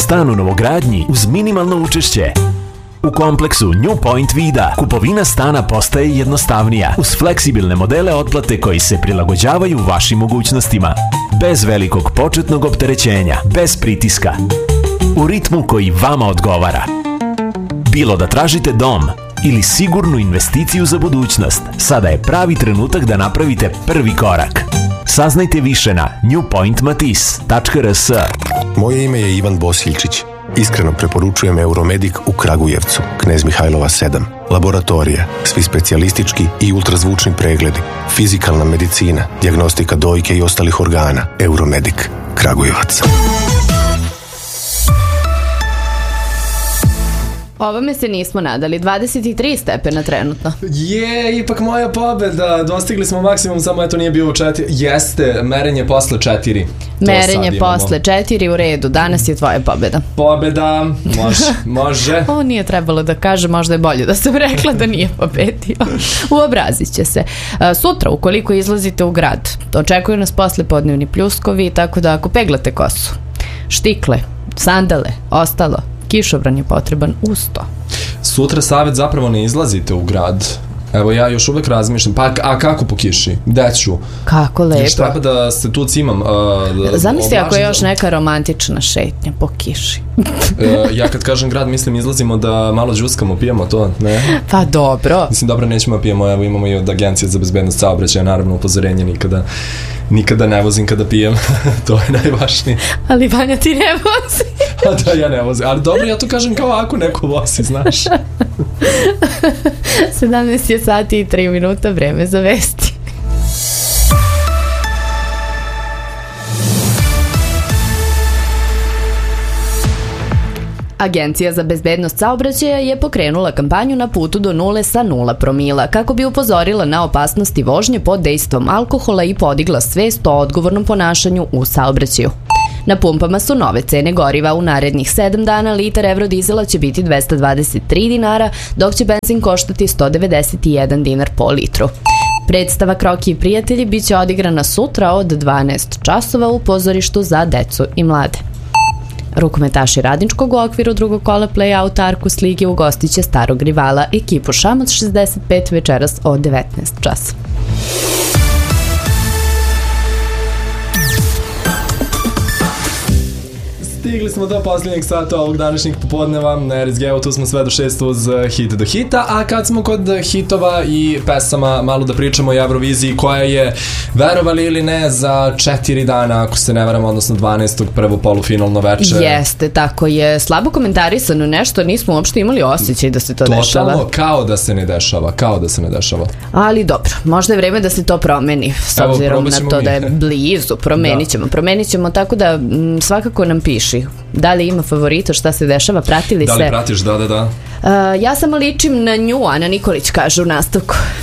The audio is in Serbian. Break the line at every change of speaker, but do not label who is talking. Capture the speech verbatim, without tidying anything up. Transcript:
stan u novogradnji uz minimalno učešće. U kompleksu New Point Vida kupovina stana postaje jednostavnija uz fleksibilne modele otplate koji se prilagođavaju vašim mogućnostima. Bez velikog početnog opterećenja, bez pritiska. U ritmu koji vama odgovara. Bilo da tražite dom ili sigurnu investiciju za budućnost, sada je pravi trenutak da napravite prvi korak. Saznajte više na new point matis tačka r s.
Moje ime je Ivan Bosiljčić. Iskreno preporučujem Euromedik u Kragujevcu, Knez Mihajlova sedam. Laboratorija, svi specijalistički i ultrazvučni pregledi, fizikalna medicina, dijagnostika dojke i ostalih organa. Euromedik, Kragujevac.
Ovome se nismo nadali, dvadeset tri stepena trenutno.
Je, ipak moja pobeda, dostigli smo maksimum, samo eto nije bilo četiri. Jeste, merenje posle četiri.
Merenje posle četiri, u redu, danas je tvoja pobeda.
Pobeda, može, može.
Ovo nije trebalo da kaže, možda je bolje da sam rekla da nije pobedio. Uobrazit će se. Sutra, ukoliko izlazite u grad, očekuju nas posle podnevni pljuskovi, tako da ako peglate kosu, štikle, sandale, ostalo, kišobran je potreban uz to.
Sutra savjet zapravo ne izlazite u grad. Evo ja još uvek razmišljam, pa a kako po kiši? Gde ću?
Kako lepo.
Još treba da se tu cimam. Uh,
Zamisli ako je još neka romantična šetnja po kiši.
uh, ja kad kažem grad, mislim izlazimo da malo džuskamo, pijemo to, ne?
Pa dobro.
Mislim, dobro, nećemo pijemo, evo imamo i od Agencije za bezbednost saobraćaja, naravno upozorenje, nikada nikada ne vozim kada pijem. To je najvažnije.
Ali Vanja ti ne vozi.
A da, ja ne vozim. Ali dobro, ja to kažem kao ako neko vozi, znaš.
sedamnaest je sati i tri minuta, vreme za vesti. Agencija za bezbednost saobraćaja je pokrenula kampanju Na putu do nule sa nula promila kako bi upozorila na opasnosti vožnje pod dejstvom alkohola i podigla svest o odgovornom ponašanju u saobraćaju. Na pumpama su nove cene goriva. U narednih sedam dana litar evrodizela će biti dvesta dvadeset tri dinara, dok će benzin koštati sto devedeset jedan dinar po litru. Predstava Kroki i prijatelji biće odigrana sutra od dvanaest časova u pozorištu za decu i mlade. Rukometaši Radničkog u okviru drugog kola play-out Arkus lige ugostit će starog rivala ekipu Šamac šezdeset pet večeras od devetnaest časova.
Stigli smo do posljednjeg sata ovog današnjeg popodneva na R S G-u, tu smo sve do šest uz hit do hita, a kad smo kod hitova i pesama, malo da pričamo o Euroviziji koja je, verovali ili ne, za četiri dana, ako se ne varam, odnosno dvanaestog prvo polufinalno veče.
Jeste, tako je, slabo komentarisano nešto, nismo uopšte imali osjećaj da se to
Totalno,
dešava.
Totalno, kao da se ne dešava, kao da se ne dešava.
Ali dobro, možda je vreme da se to promeni, s
Evo,
obzirom na to
mi.
da je blizu, promenit ćemo, da. promenit ćemo, tako da m, svakako nam piši. Da li ima favorita, šta se dešava, pratili se?
Da li pratiš, da, da, da.
Uh, ja samo ličim na nju, Ana Nikolić kaže u nastavku.